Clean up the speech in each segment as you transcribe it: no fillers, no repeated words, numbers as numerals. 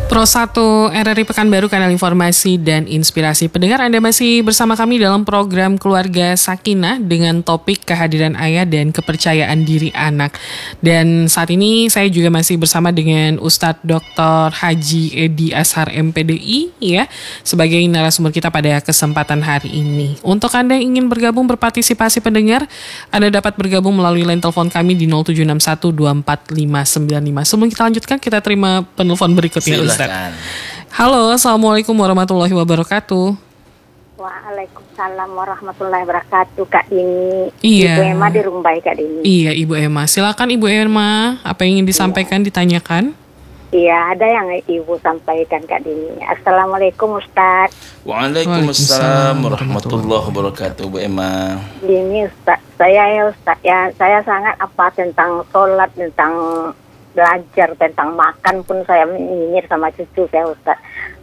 Pro 1 RRI Pekanbaru, kanal informasi dan inspirasi. Pendengar, Anda masih bersama kami dalam program Keluarga Sakinah dengan topik kehadiran ayah dan kepercayaan diri anak. Dan saat ini saya juga masih bersama dengan Ustadz Dr. Haji Edi Ashar MPDI ya, sebagai narasumber kita pada kesempatan hari ini. Untuk Anda yang ingin bergabung berpartisipasi pendengar, Anda dapat bergabung melalui line telepon kami di 0761245595. Sebelum kita lanjutkan, kita terima penelpon berikutnya. Ustaz. Halo, assalamualaikum warahmatullahi wabarakatuh. Waalaikumsalam warahmatullahi wabarakatuh, Kak Dini. Iya. Ibu Emma di Rumbai, Kak Dini. Iya, Ibu Emma. Silakan Ibu Emma, apa yang ingin disampaikan, ditanyakan? Iya, ada yang Ibu sampaikan, Kak Dini. Assalamualaikum, Ustaz. Waalaikumsalam warahmatullahi wabarakatuh, Bu Emma. Ini Ustaz, saya sangat tentang sholat, tentang belajar, tentang makan pun saya menyinyir sama cucu saya, Ustaz.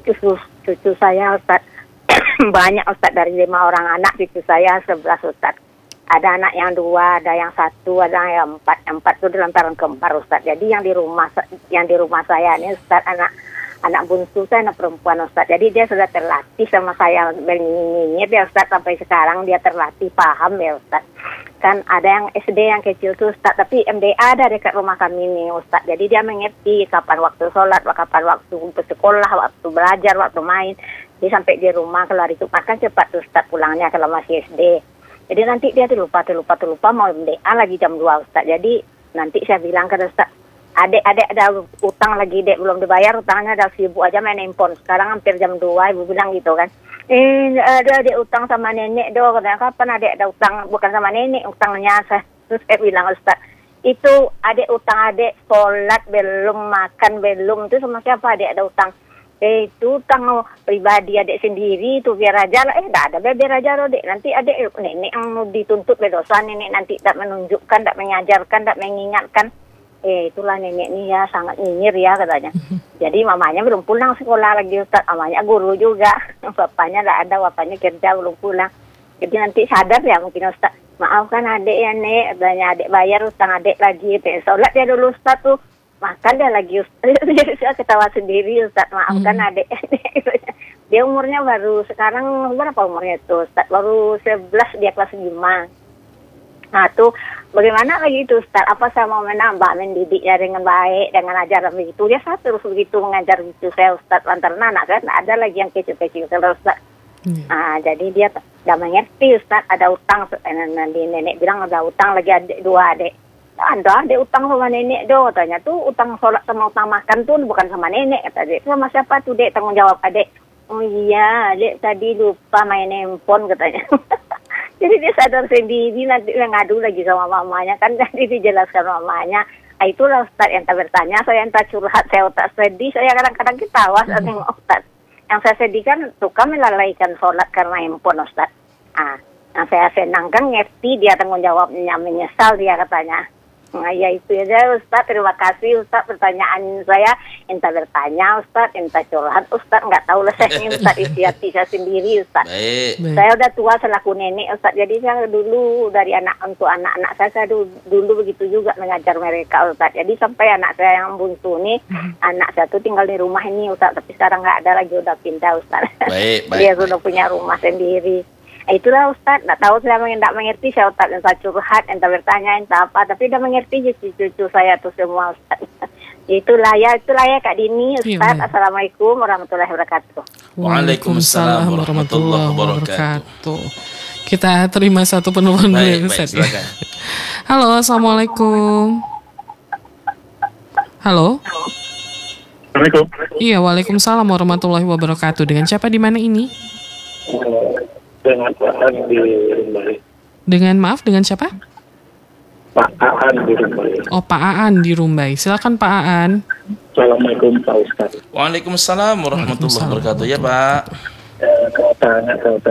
Cucu saya, Ustaz, banyak, Ustaz, dari 5 orang anak, cucu saya 11, Ustaz. Ada anak yang 2, ada yang 1, ada yang 4. Yang 4 itu lantaran kembar, Ustaz. Jadi yang di rumah saya ini, Ustaz, anak bungsu saya, anak perempuan, Ustaz. Jadi dia sudah terlatih sama saya menyinyir dia, Ustaz, sampai sekarang dia terlatih paham ya, Ustaz. Kan ada yang SD yang kecil tuh, Ustaz, tapi MDA ada dekat rumah kami nih, Ustaz. Jadi dia mengerti kapan waktu sholat, kapan waktu sekolah, waktu belajar, waktu main. Jadi sampai di rumah keluar itu makan cepat tuh, Ustaz, pulangnya kalau masih SD. Jadi nanti dia terlupa mau MDA lagi jam 2, Ustaz. Jadi nanti saya bilang ke Ustaz, Adek ada utang lagi, Dek, belum dibayar utangnya, ada sibuk aja main handphone. Sekarang hampir jam 2, Ibu bilang gitu kan. Ada adek utang sama nenek dong. Katanya, kapan adek ada utang? Bukan sama nenek, utangnya saya. Terus saya bilang, Ustaz, itu adek utang, adek sholat belum, makan belum, itu sama siapa adek ada utang? Itu utang pribadi adek sendiri, itu biar aja lah. Dah ada, biar aja loh, Dek. Nanti adek, nenek yang dituntut berdosa, nenek nanti tak menunjukkan, tak mengajarkan, tak mengingatkan. Itulah nenek nih ya, sangat nyinyir ya katanya. Jadi mamanya belum pulang sekolah lagi, Ustaz. Mamanya guru juga. Bapaknya tak ada, bapaknya kerja belum pulang. Jadi nanti sadar ya mungkin, Ustaz. Maafkan adek ya, Nek. Katanya adek bayar utang adek lagi. Sholat ya dulu, Ustaz tuh. Makan dia lagi, Ustaz. Jadi saya ketawa sendiri, Ustaz. Maafkan adek ya, Nek. Dia umurnya baru sekarang, berapa umurnya tuh, Ustaz? Baru 11, dia kelas 5. Nah tuh bagaimana lagi itu, Ustaz? Apa saya mau menambah mendidiknya dengan baik, dengan ajaran begitu? Dia terus begitu mengajar gitu saya, Ustaz. Lantaran anak kan ada lagi yang kecil-kecil kalau, Ustaz. Nah jadi dia tidak mengerti, Ustaz. Ada utang, nenek bilang ada utang lagi, adik 2 adik. Ada utang sama nenek do, katanya tuh utang sholat sama utang makan tuh bukan sama nenek, kata dia. Sama siapa tuh, Dek? Tanggung jawab adik. Oh iya, Dek tadi lupa main handphone, katanya. Jadi dia sadar sendiri, nanti dia ngadu lagi sama mamanya, kan tadi dijelaskan mamanya. Itulah, Ustaz, yang tak bertanya, saya yang tak curhat, saya tak sedih, saya kadang-kadang ketawa saat nengok, Ustaz. Yang saya sedih kan suka melalaikan sholat karena handphone, Ustaz. Yang saya senangkan ngerti dia tanggung jawabnya, menyesal dia katanya. Nah, ya itu aja, Ustaz. Terima kasih, Ustaz. Pertanyaan saya, entah bertanya, Ustaz, entah curhat, Ustaz. Nggak tahu lah saya ini, Ustaz, isi hati saya sendiri, Ustaz. Baik. Saya udah tua selaku nenek, Ustaz. Jadi saya dulu dari untuk anak-anak saya dulu begitu juga mengajar mereka, Ustaz. Jadi sampai anak saya yang buntu nih, anak saya tuh tinggal di rumah ini, Ustaz. Tapi sekarang nggak ada lagi, udah pindah, Ustaz. Baik. Dia sudah punya rumah sendiri. Itulah, Ustaz, nggak tahu saya tidak mengerti, saya, Ustaz, entah curhat, entah bertanya, entah apa, tapi udah mengerti cucu saya tuh semua, Ustaz. Itulah ya Kak Dini, Ustaz. Assalamualaikum warahmatullahi wabarakatuh. Waalaikumsalam warahmatullahi wabarakatuh. Kita terima satu penelpon dulu, Ustaz. Halo, assalamualaikum. Halo. Assalamualaikum. Iya, waalaikumsalam warahmatullahi wabarakatuh. Dengan siapa di mana ini? Dengan Pak Aan di Rumbai. Dengan siapa? Pak Aan di Rumbai. Oh, Pak Aan di Rumbai. Silakan Pak Aan. Assalamualaikum Pak Ustaz. Waalaikumsalam warahmatullahi wabarakatuh. Ya, Pak. Kalau tanya